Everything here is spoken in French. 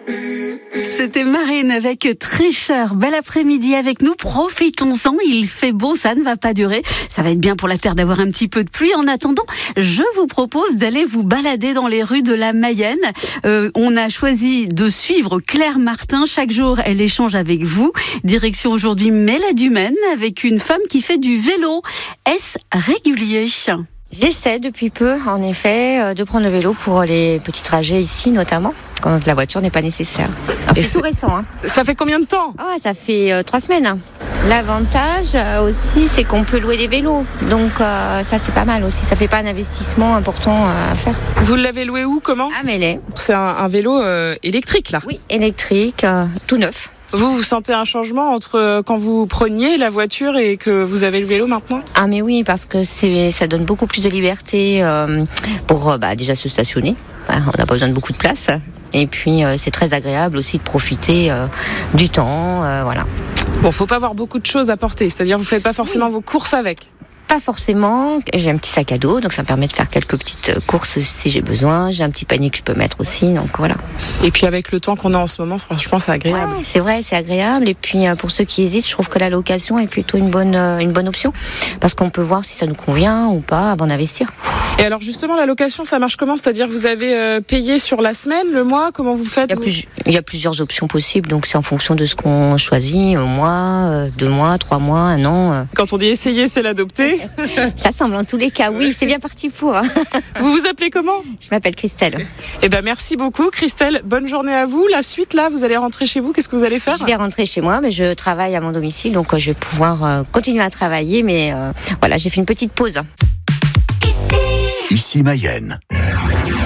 C'était Marine avec Tricheur. Bel après-midi avec nous, profitons-en, il fait beau, ça ne va pas durer. Ça va être bien pour la terre d'avoir un petit peu de pluie. En attendant, je vous propose d'aller vous balader dans les rues de la Mayenne. On a choisi de suivre Claire Martin. Chaque jour, elle échange avec vous. Direction aujourd'hui Mélède-Humaine avec une femme qui fait du vélo. Est-ce régulier ? J'essaie depuis peu, en effet, de prendre le vélo pour les petits trajets ici, notamment, quand la voiture n'est pas nécessaire. Alors, c'est tout récent. Ça fait combien de temps ? Ça fait 3 semaines. L'avantage aussi, c'est qu'on peut louer des vélos. Donc ça, c'est pas mal aussi. Ça fait pas un investissement important à faire. Vous l'avez loué où, comment ? À Melay. C'est un vélo électrique, là ? Oui, électrique, tout neuf. Vous sentez un changement entre quand vous preniez la voiture et que vous avez le vélo maintenant ? Ah mais oui, parce que ça donne beaucoup plus de liberté pour déjà se stationner. On n'a pas besoin de beaucoup de place. Et puis c'est très agréable aussi de profiter du temps, voilà. Bon, faut pas avoir beaucoup de choses à porter, c'est-à-dire vous faites pas forcément vos courses avec. Pas forcément, j'ai un petit sac à dos, donc ça me permet de faire quelques petites courses si j'ai besoin. J'ai un petit panier que je peux mettre aussi, donc voilà. Et puis avec le temps qu'on a en ce moment, franchement, c'est agréable. Ouais, c'est vrai, c'est agréable. Et puis pour ceux qui hésitent, je trouve que la location est plutôt une bonne option, parce qu'on peut voir si ça nous convient ou pas avant d'investir. Et alors justement, la location, ça marche comment ? C'est-à-dire vous avez payé sur la semaine, le mois ? Comment vous faites ? Il y a plusieurs options possibles, donc c'est en fonction de ce qu'on choisit, 1 mois, 2 mois, 3 mois, 1 an. Quand on dit essayer, c'est l'adopter. Ça semble en tous les cas, oui, c'est bien parti pour. Vous vous appelez comment ? Je m'appelle Christelle. Eh ben merci beaucoup Christelle, bonne journée à vous. La suite là, vous allez rentrer chez vous, qu'est-ce que vous allez faire ? Je vais rentrer chez moi, mais je travaille à mon domicile, donc je vais pouvoir continuer à travailler, mais voilà, j'ai fait une petite pause. Ici Mayenne.